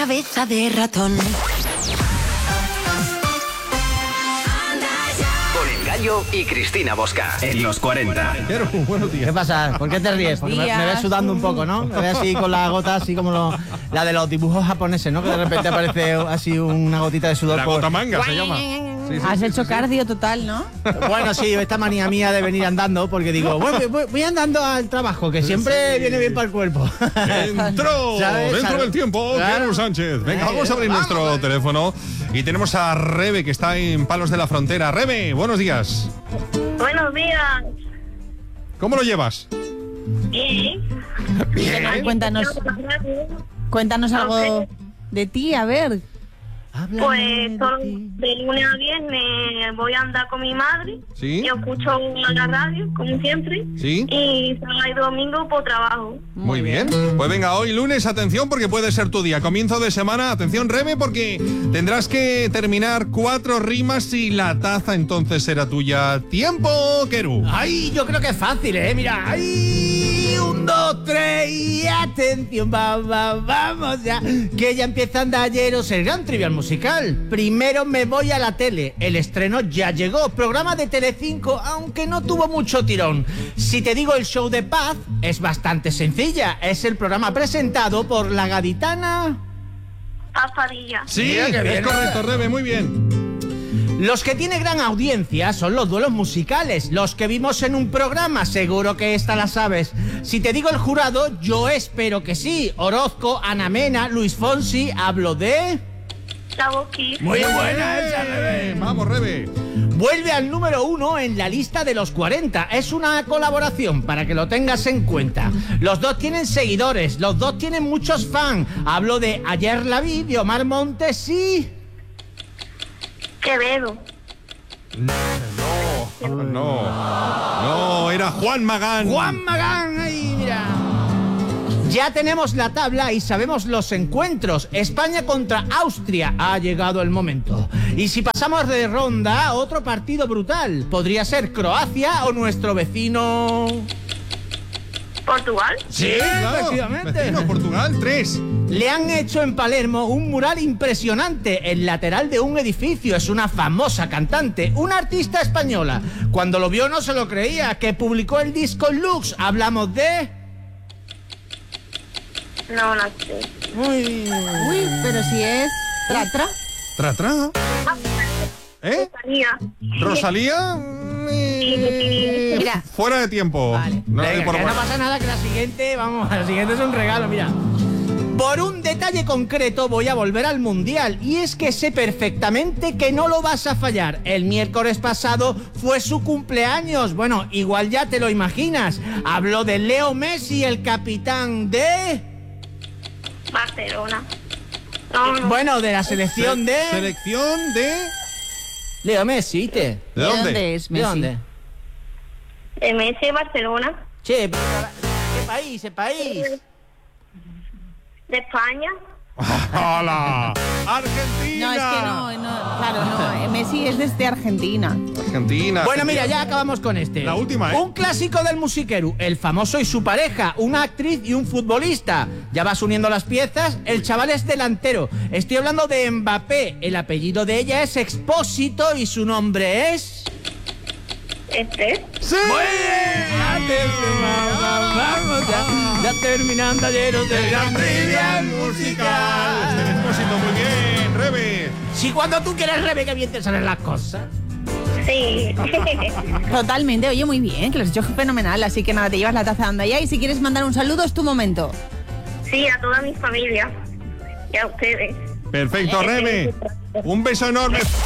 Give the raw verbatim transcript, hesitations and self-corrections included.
cabeza de ratón. Con El Gallo y Cristina Bosca. En los cuarenta. Pero, buenos días. ¿Qué pasa? ¿Por qué te ríes? Porque me, me ves sudando un poco, ¿no? Me ves así con la gota, así como lo, la de los dibujos japoneses, ¿no? Que de repente aparece así una gotita de sudor. La por... gota manga se llama. Sí, sí, Has sí, hecho sí, cardio sí. total, ¿no? Bueno, sí, esta manía mía de venir andando, porque digo, voy, voy, voy andando al trabajo, que siempre sí. viene bien para el cuerpo. Entró ¿Sabes? dentro ¿Sabes? del tiempo, claro. Quero Sánchez. Venga, vamos a abrir vamos, nuestro vamos. teléfono y tenemos a Rebe, que está en Palos de la Frontera. Rebe, buenos días. Buenos días. ¿Cómo lo llevas? Bien. Bien. Cuéntanos, cuéntanos algo de ti, a ver. Pues solo de lunes a viernes voy a andar con mi madre. ¿Sí? Yo escucho la radio, como siempre. ¿Sí? Y sábado y domingo por trabajo. Muy bien. Pues venga, hoy lunes, atención, porque puede ser tu día. Comienzo de semana, atención, Rebe, porque tendrás que terminar cuatro rimas y la taza entonces será tuya. ¡Tiempo, Queru! Ay, yo creo que es fácil, ¿eh? Mira, ay, un, dos, tres y atención, va, va, vamos ya, que ya empieza Andalleros, el gran trivial musical. Primero me voy a la tele, el estreno ya llegó, programa de Telecinco, aunque no tuvo mucho tirón. Si te digo el show de Paz, es bastante sencilla, es el programa presentado por la gaditana... Paz Padilla. Sí, es bien, correcto, Rebe, muy bien. Los que tiene gran audiencia son los duelos musicales, los que vimos en un programa, seguro que esta la sabes. Si te digo el jurado, yo espero que sí. Orozco, Ana Mena, Luis Fonsi, hablo de... La Boquita. Muy buena esa, Rebe. Vamos, Rebe. Vuelve al número uno en la lista de los cuarenta. Es una colaboración para que lo tengas en cuenta. Los dos tienen seguidores, los dos tienen muchos fans. Hablo de Ayer la vi, de Omar Montes y... Quevedo. No, no, no, era Juan Magán. Juan Magán, ahí, mira. Ya tenemos la tabla y sabemos los encuentros. España contra Austria, ha llegado el momento. Y si pasamos de ronda, otro partido brutal. Podría ser Croacia o nuestro vecino... ¿Portugal? Sí, claro. Efectivamente. Vecino, Portugal, tres. Le han hecho en Palermo un mural impresionante, el lateral de un edificio. Es una famosa cantante, una artista española. Cuando lo vio no se lo creía, que publicó el disco Lux. Hablamos de... No, no sé. Uy, uy, pero si es... ¿Tra, tra? ¿Tra, tra? ¿Eh? Rosalía. ¿Rosalía? Eh, Mira. Fuera de tiempo. Vale. No, Venga, por que bueno. no pasa nada, que la siguiente, vamos, la siguiente es un regalo, mira. Por un detalle concreto voy a volver al Mundial, y es que sé perfectamente que no lo vas a fallar. El miércoles pasado fue su cumpleaños. Bueno, igual ya te lo imaginas. Hablo de Leo Messi, el capitán de... Barcelona. No, no. Bueno, de la selección de... Selección de... Leo Messi, ¿viste? ¿De ¿De dónde? dónde es ¿De Messi? dónde? De Messi, Barcelona. Che, pero, ¿qué país, qué país? De España. ¡Hola! ¡Argentina! No, es que no, no, claro, no. Messi es desde Argentina. Argentina. Bueno, mira, Argentina. ya acabamos con este. La última, ¿eh? Un clásico del musiquero, el famoso y su pareja, una actriz y un futbolista. Ya vas uniendo las piezas, el chaval es delantero. Estoy hablando de Mbappé, el apellido de ella es Expósito y su nombre es... Este. ¡Sí! Muy bien, ya terminamos, vamos ya, ya terminando ayeros del gran trivial musical. Este Expósito, muy bien, Rebe. Si cuando tú quieres, Rebe, que bien te salen las cosas. Sí. Totalmente, oye, muy bien, que lo has hecho fenomenal. Así que nada, te llevas la taza de Andaya y si quieres mandar un saludo es tu momento. Sí, a toda mi familia. Y a ustedes. Perfecto, Rebe. Un beso enorme.